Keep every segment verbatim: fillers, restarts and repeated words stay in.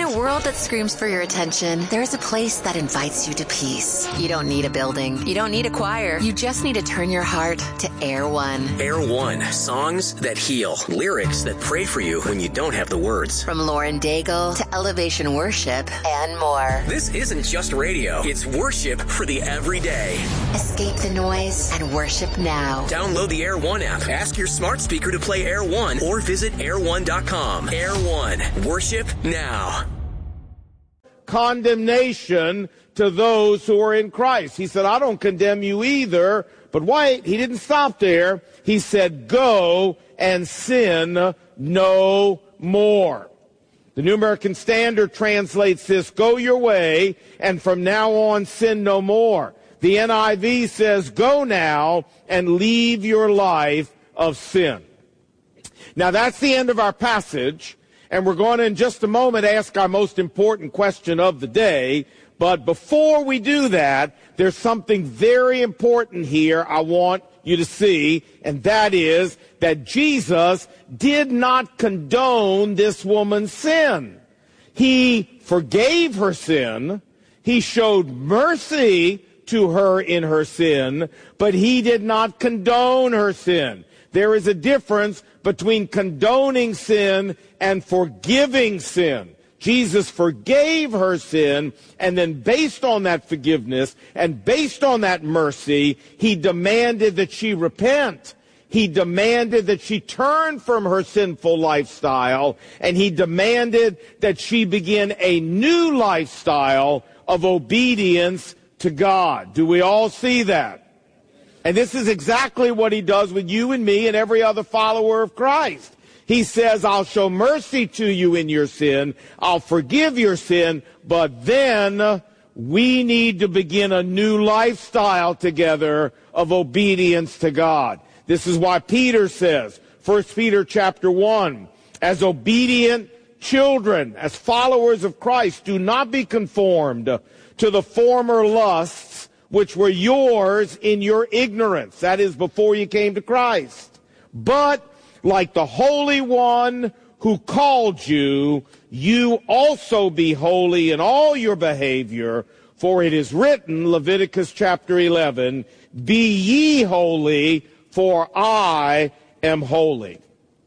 a world that screams for your attention, there's a place that invites you to peace. You don't need a building. You don't need a choir. You just need to turn your heart to Air One. Air One. Songs that heal. Lyrics that pray for you when you don't have the words. From Lauren Daigle to Elevation Worship and more. This isn't just radio. It's worship for the everyday. Escape the noise and worship now. Download the Air One app. Ask your smart speaker to play Air One or visit air one dot com. Air One. Worship now. Condemnation to those who are in Christ. He said, I don't condemn you either. But wait, he didn't stop there. He said, go and sin no more. The New American Standard translates this, go your way, and from now on sin no more. The N I V says, go now and leave your life of sin. Now that's the end of our passage, and we're going to in just a moment ask our most important question of the day. But before we do that, there's something very important here I want you to see, and that is that Jesus did not condone this woman's sin. He forgave her sin. He showed mercy to her in her sin, but he did not condone her sin. There is a difference between condoning sin and forgiving sin. Jesus forgave her sin, and then based on that forgiveness and based on that mercy, he demanded that she repent. He demanded that she turn from her sinful lifestyle, and he demanded that she begin a new lifestyle of obedience to God. Do we all see that? And this is exactly what he does with you and me and every other follower of Christ. He says, I'll show mercy to you in your sin. I'll forgive your sin. But then we need to begin a new lifestyle together of obedience to God. This is why Peter says, First Peter chapter one, as obedient children, as followers of Christ, do not be conformed to the former lusts which were yours in your ignorance. That is, before you came to Christ. But like the Holy One who called you, you also be holy in all your behavior, for it is written, Leviticus chapter eleven, be ye holy, for I am holy.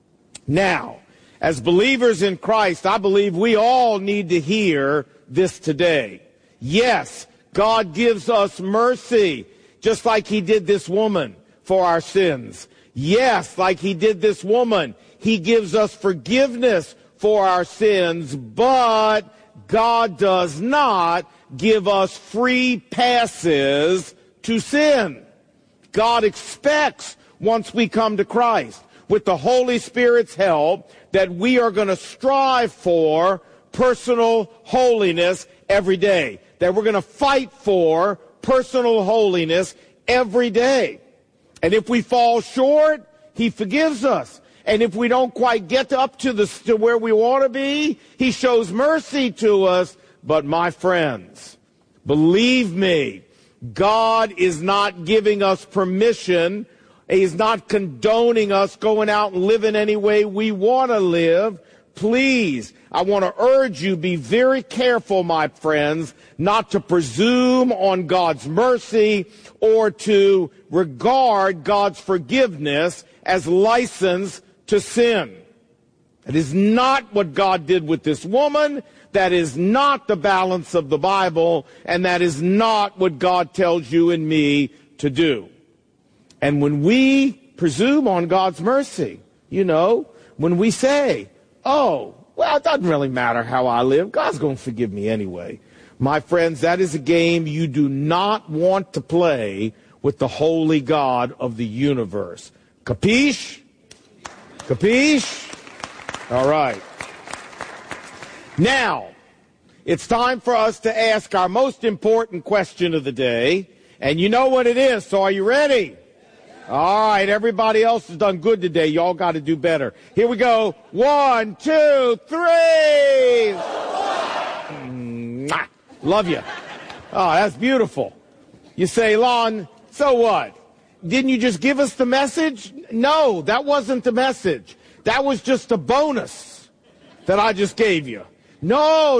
Now, as believers in Christ, I believe we all need to hear this today. Yes, God gives us mercy, just like he did this woman for our sins. Yes, like he did this woman, he gives us forgiveness for our sins, but God does not give us free passes to sin. God expects, once we come to Christ, with the Holy Spirit's help, that we are going to strive for personal holiness every day. That we're going to fight for personal holiness every day. And if we fall short, he forgives us. And if we don't quite get up to the to where we want to be, he shows mercy to us. But my friends, believe me, God is not giving us permission. He's not condoning us going out and living any way we want to live. Please, I want to urge you, be very careful, my friends, not to presume on God's mercy or to regard God's forgiveness as license to sin. It is not what God did with this woman. That is not the balance of the Bible, and that is not what God tells you and me to do. And when we presume on God's mercy, you know, when we say, oh, well, it doesn't really matter how I live. God's going to forgive me anyway. My friends, that is a game you do not want to play with the holy God of the universe. Capiche? Capiche? All right. Now, it's time for us to ask our most important question of the day. And you know what it is, so are you ready? All right, everybody else has done good today. Y'all got to do better. Here we go. One, two, three. Mwah. Love you. Oh, that's beautiful. You say, Lon, so what? Didn't you just give us the message? No, that wasn't the message. That was just a bonus that I just gave you. No.